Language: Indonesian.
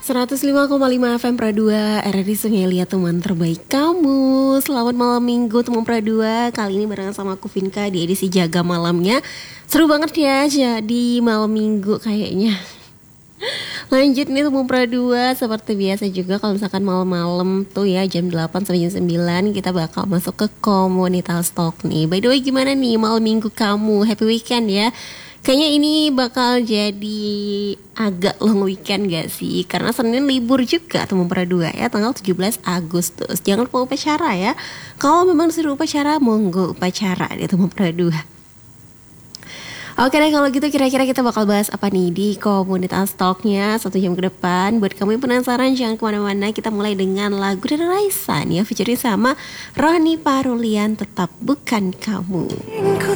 105,5 FM Pradua RRI Sungai Liat, teman terbaik kamu. Selamat malam minggu teman Pradua. Kali ini barengan sama aku Vinka di edisi Jaga Malamnya. Seru banget ya jadi malam minggu kayaknya. Lanjut nih teman Pradua, seperti biasa juga kalau misalkan malam-malam tuh ya jam 8 sampai jam 9 kita bakal masuk ke komunitas talk nih. By the way, gimana nih malam minggu kamu? Happy weekend ya. Kayaknya ini bakal jadi agak long weekend gak sih? Karena Senin libur juga teman Pradua ya, tanggal 17 Agustus. Jangan lupa upacara ya. Kalau memang disuruh upacara, monggo upacara deh teman Pradua. Oke deh, kalau gitu kira-kira kita bakal bahas apa nih di komunitas talknya 1 jam ke depan. Buat kamu yang penasaran jangan kemana-mana. Kita mulai dengan lagu dari Raisa nih ya, featuring sama Roni Parulian, Tetap Bukan Kamu.